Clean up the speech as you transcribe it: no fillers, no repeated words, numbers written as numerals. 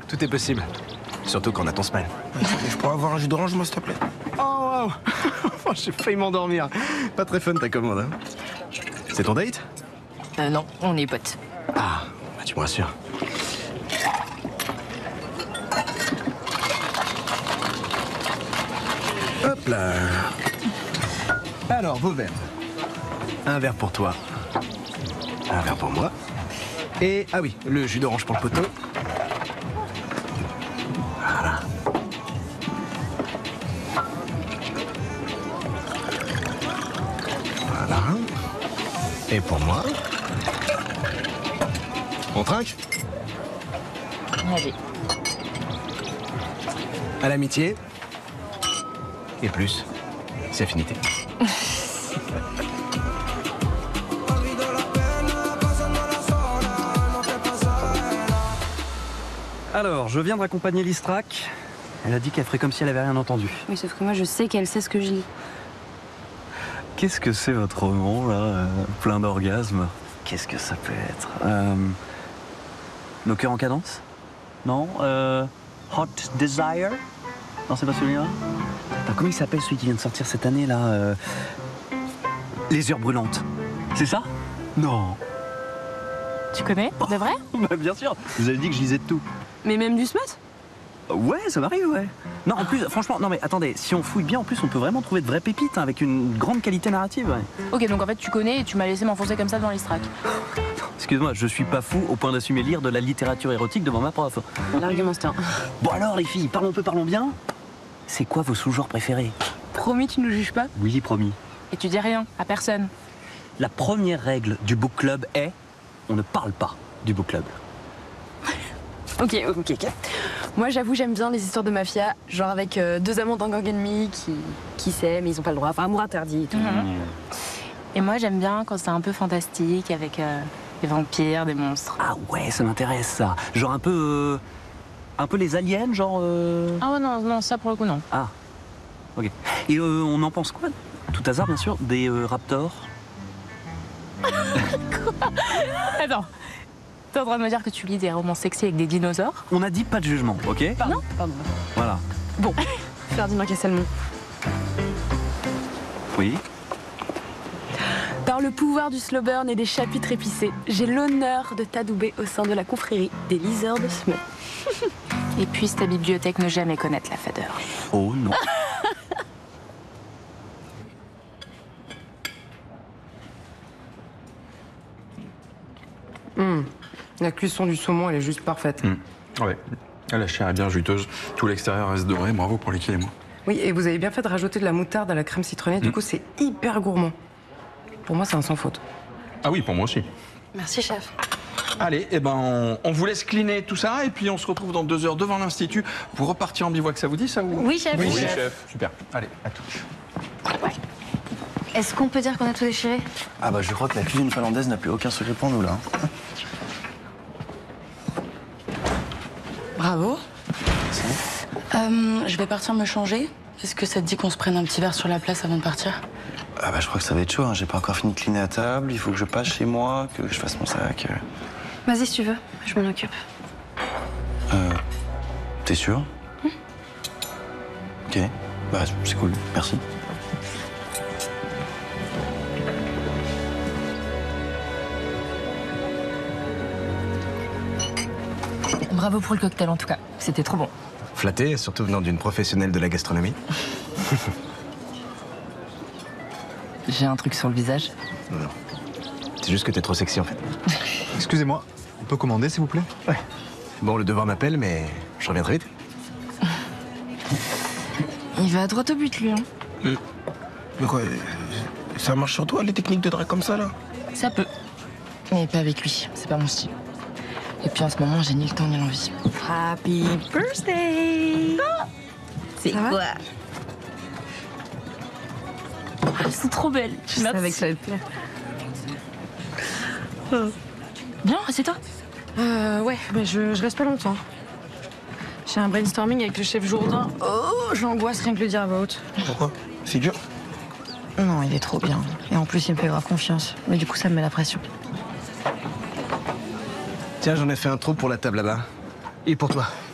tout est possible. Surtout quand on a ton smile. Je pourrais avoir un jus d'orange, moi, s'il te plaît? Oh, wow. J'ai failli m'endormir. Pas très fun ta commande, hein. C'est ton date? Non, on est potes. Ah, bah tu me rassures. Hop là. Alors, vos verres. Un verre pour toi. Un verre pour moi. Et, ah oui, le jus d'orange pour le poteau. Voilà. Voilà. Et pour moi. On trinque? Allez. À l'amitié. Et plus, c'est affinité. Alors, je viens de raccompagner l'Istrac. Elle a dit qu'elle ferait comme si elle avait rien entendu. Oui, sauf que moi, je sais qu'elle sait ce que je lis. Qu'est-ce que c'est votre roman, là, plein d'orgasmes? Qu'est-ce que ça peut être? Nos cœurs en cadence? Non? Hot Desire? Non, c'est pas celui-là? Attends, comment il s'appelle celui qui vient de sortir cette année, là? Les heures brûlantes. C'est ça? Non. Tu connais? De vrai? Bah, bien sûr, vous avez dit que je lisais de tout. Mais même du smut? Ouais, ça m'arrive, ouais. Non, en plus, franchement, non mais attendez, si on fouille bien, en plus, on peut vraiment trouver de vraies pépites, hein, avec une grande qualité narrative, ouais. Ok, donc en fait, tu connais et tu m'as laissé m'enfoncer comme ça dans les stracs. Excuse-moi, je suis pas fou au point d'assumer lire de la littérature érotique devant ma prof. L'argument, c'est un. Bon alors, les filles, parlons peu, parlons bien. C'est quoi vos sous-genres préférés? Promis, tu nous juges pas? Oui, promis. Et tu dis rien, à personne. La première règle du book club est on ne parle pas du book club. Ok. Moi, j'avoue, j'aime bien les histoires de mafia, genre avec deux amants d'un gang ennemi qui s'aiment, mais ils ont pas le droit. Enfin, amour interdit et tout. Et moi, j'aime bien quand c'est un peu fantastique, avec des vampires, des monstres. Ah ouais, ça m'intéresse, ça. Genre un peu les aliens, genre... Ah ouais, non, ça pour le coup, non. Ah, ok. Et on en pense quoi? Tout hasard, bien sûr, des raptors? Attends, t'es en train de me dire que tu lis des romans sexy avec des dinosaures? On a dit pas de jugement, ok? Pardon. Voilà. Bon, Ferdinand Castelmont. Oui. Par le pouvoir du slow burn et des chapitres épicés, j'ai l'honneur de t'adouber au sein de la confrérie des liseurs de smut. Et puisse ta bibliothèque ne jamais connaître la fadeur. Oh non. La cuisson du saumon, elle est juste parfaite. Ouais. La chair est bien juteuse. Tout l'extérieur reste doré. Bravo pour l'équilibre. Oui, et vous avez bien fait de rajouter de la moutarde à la crème citronnée. Du coup, c'est hyper gourmand. Pour moi, c'est un sans faute. Ah oui, pour moi aussi. Merci, chef. Allez, eh ben, on vous laisse cleaner tout ça et puis on se retrouve dans 2 heures devant l'Institut pour repartir en bivouac. Ça vous dit, ça vous? Oui, chef. Oui, chef. Super. Allez, à tout. Est-ce qu'on peut dire qu'on a tout déchiré? Ah bah je crois que la cuisine finlandaise n'a plus aucun secret pour nous là. Bravo. Je vais partir me changer. Est-ce que ça te dit qu'on se prenne un petit verre sur la place avant de partir? Ah bah je crois que ça va être chaud, hein. J'ai pas encore fini de cleaner à table, il faut que je passe chez moi, que je fasse mon sac. Vas-y si tu veux, je m'en occupe. T'es sûr? Ok, bah c'est cool, merci. Bravo pour le cocktail, en tout cas. C'était trop bon. Flatté, surtout venant d'une professionnelle de la gastronomie. J'ai un truc sur le visage. Non. C'est juste que t'es trop sexy, en fait. Excusez-moi, on peut commander, s'il vous plaît? Ouais. Bon, le devoir m'appelle, mais je reviens très vite. Il va droit au but, lui. Hein. Mais quoi, ça marche sur toi, les techniques de drague comme ça, là? Ça peut. Mais pas avec lui. C'est pas mon style. Et puis en ce moment, j'ai ni le temps ni l'envie. Happy birthday! C'est quoi? Elles sont trop belles. Je savais que ça allait te plaire. Bien, c'est toi. Ouais, mais je reste pas longtemps. J'ai un brainstorming avec le chef Jourdain. Oh, j'angoisse rien que le dire à voix haute. Pourquoi? C'est dur? Non, il est trop bien. Et en plus, il me fait grave confiance. Mais du coup, ça me met la pression. Tiens, j'en ai fait un trou pour la table là-bas. Et pour toi.